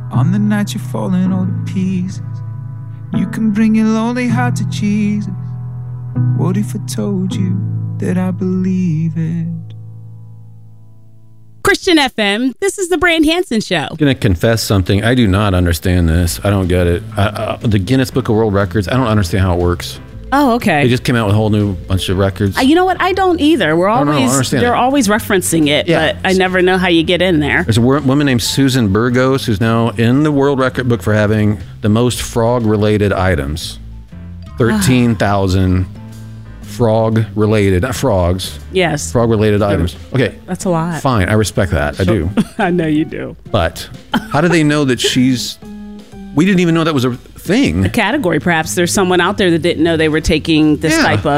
On the night you're falling all to pieces, you can bring your lonely heart to Jesus. What if I told you that I believe it? Christian FM, this is the Brand Hansen Show. I'm going to confess something. I do not understand this. I don't get it. The Guinness Book of World Records, I don't understand how it works. Oh, okay. They just came out with a whole new bunch of records. You know what? I don't either. They're always referencing it, Yeah. but I never know how you get in there. There's a woman named Susan Burgos who's now in the World Record book for having the most frog-related items. 13,000 frog-related items. Okay. That's a lot. Fine. I respect that. I do. I know you do. But how do they know that we didn't even know that was a thing. A category, perhaps. There's someone out there that didn't know they were taking this type of